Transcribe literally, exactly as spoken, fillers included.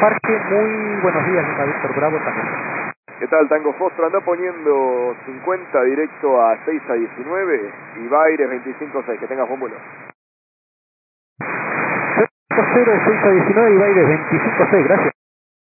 Parque, muy buenos días, Lima Víctor Bravo también. ¿Qué tal, Tango Foster? Anda poniendo cincuenta directo a seis a diecinueve y Baires veinticinco seis. Que tengas buen vuelo. cero cero seis a diecinueve y Baires veinticinco seis, gracias.